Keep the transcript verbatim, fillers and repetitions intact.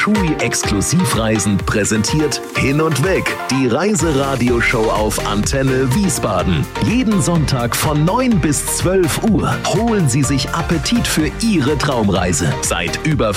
Schui Exklusivreisen präsentiert Hin und Weg, die Reiseradioshow auf Antenne Wiesbaden. Jeden Sonntag von neun bis zwölf Uhr holen Sie sich Appetit für Ihre Traumreise. Seit über